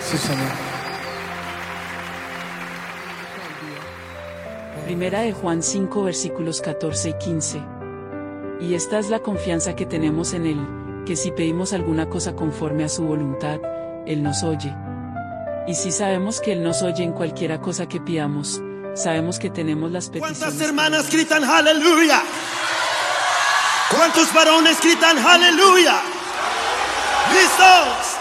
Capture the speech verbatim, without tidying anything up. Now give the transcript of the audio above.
Sí, Señor. Primera de Juan cinco versículos catorce y quince. Y esta es la confianza que tenemos en Él, que si pedimos alguna cosa conforme a su voluntad, Él nos oye. Y si sabemos que Él nos oye en cualquiera cosa que pidamos, sabemos que tenemos las peticiones. ¿Cuántas hermanas gritan aleluya? ¿Cuántos varones gritan aleluya? ¡Listos!